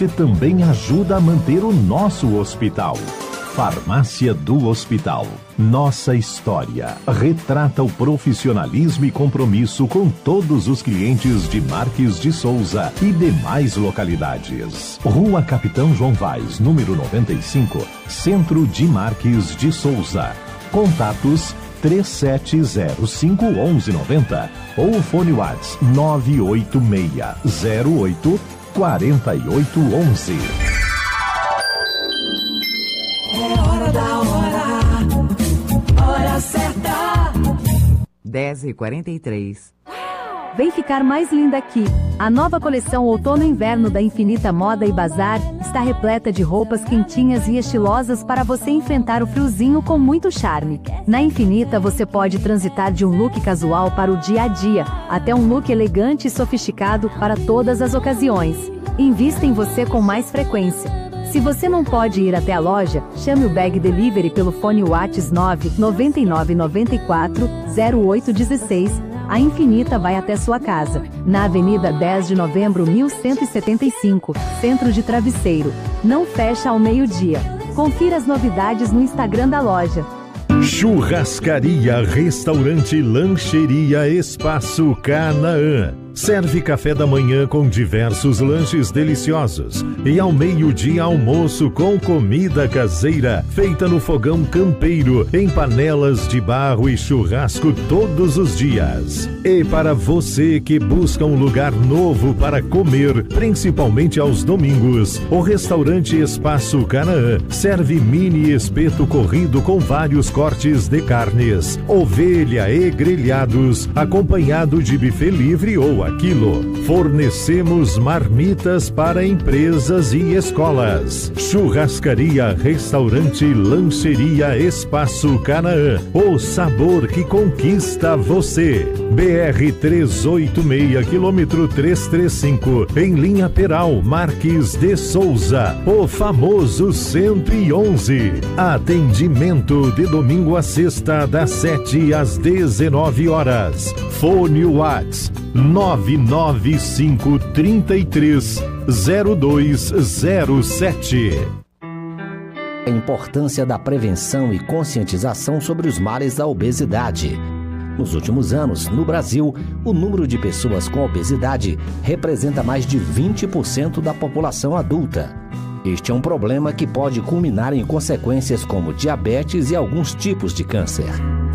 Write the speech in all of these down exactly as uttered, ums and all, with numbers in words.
você também ajuda a manter o nosso hospital. Farmácia do Hospital. Nossa história retrata o profissionalismo e compromisso com todos os clientes de Marques de Souza e demais localidades. Rua Capitão João Vaz, número noventa e cinco, Centro de Marques de Souza. Contatos três sete zero cinco, um um nove zero ou fone WhatsApp nove oito seis zero oito quatro oito um um. É hora da hora, hora certa. dez e quarenta e três. Vem ficar mais linda aqui. A nova coleção Outono e Inverno da Infinita Moda e Bazar está repleta de roupas quentinhas e estilosas para você enfrentar o friozinho com muito charme. Na Infinita você pode transitar de um look casual para o dia a dia, até um look elegante e sofisticado para todas as ocasiões. Invista em você com mais frequência. Se você não pode ir até a loja, chame o Bag Delivery pelo fone WhatsApp nove nove nove nove quatro zero oito um seis. A Infinita vai até sua casa. Na Avenida dez de Novembro mil cento e setenta e cinco, Centro de Travesseiro. Não fecha ao meio-dia. Confira as novidades no Instagram da loja. Churrascaria, restaurante, lancheria, Espaço Canaã. Serve café da manhã com diversos lanches deliciosos e ao meio-dia almoço com comida caseira feita no fogão campeiro em panelas de barro e churrasco todos os dias. E para você que busca um lugar novo para comer, principalmente aos domingos, o restaurante Espaço Canaã serve mini espeto corrido com vários cortes de carnes, ovelha e grelhados, acompanhado de buffet livre ou aquilo. Fornecemos marmitas para empresas e escolas. Churrascaria, restaurante, lancheria, Espaço Canaã. O sabor que conquista você. B R trezentos e oitenta e seis, quilômetro trezentos e trinta e cinco, em linha Peral, Marques de Souza. O famoso cento e onze. Atendimento de domingo a sexta, das sete às dezenove horas. Fone WhatsApp nove nove cinco três três zero dois zero sete. A importância da prevenção e conscientização sobre os males da obesidade. Nos últimos anos, no Brasil, o número de pessoas com obesidade representa mais de vinte por cento da população adulta. Este é um problema que pode culminar em consequências como diabetes e alguns tipos de câncer.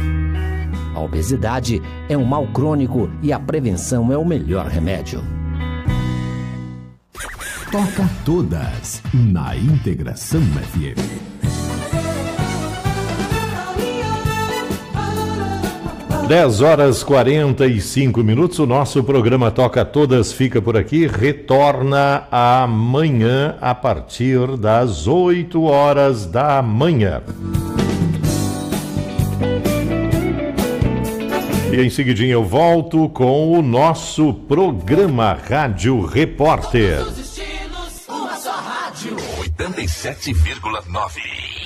A obesidade é um mal crônico e a prevenção é o melhor remédio. Toca todas na Integração F M. dez horas e quarenta e cinco minutos, o nosso programa Toca Todas fica por aqui, retorna amanhã a partir das oito horas da manhã. E em seguidinho eu volto com o nosso programa Rádio Repórter. oitenta e sete vírgula nove